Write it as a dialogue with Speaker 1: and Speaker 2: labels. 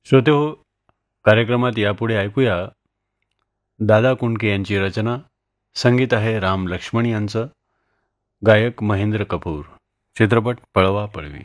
Speaker 1: श्रोते हो, कार्यक्रमात यापुढे ऐकूया दादा कुंडके यांची रचना. संगीत आहे राम लक्ष्मण यांचं. गायक महेंद्र कपूर. चित्रपट पळवा पळवी.